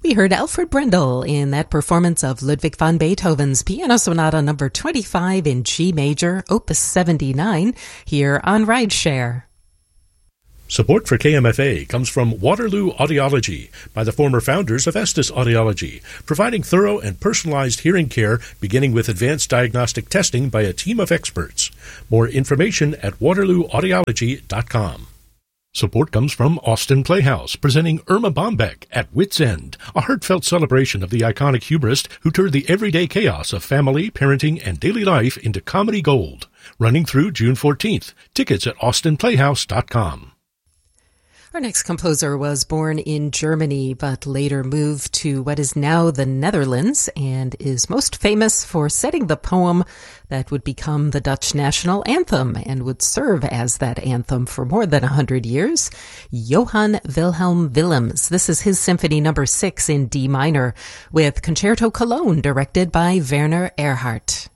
We heard Alfred Brendel in that performance of Ludwig van Beethoven's Piano Sonata number 25 in G major, Opus 79, here on Rideshare. Support for KMFA comes from Waterloo Audiology by the former founders of Estes Audiology, providing thorough and personalized hearing care beginning with advanced diagnostic testing by a team of experts. More information at waterlooaudiology.com. Support comes from Austin Playhouse, presenting Irma Bombeck at Wit's End, a heartfelt celebration of the iconic humorist who turned the everyday chaos of family, parenting, and daily life into comedy gold. Running through June 14th. Tickets at austinplayhouse.com. Our next composer was born in Germany, but later moved to what is now the Netherlands, and is most famous for setting the poem that would become the Dutch national anthem and would serve as that anthem for more than 100 years. Johann Wilhelm Willems. This is his Symphony number 6 in D minor, with Concerto Cologne directed by Werner Erhardt.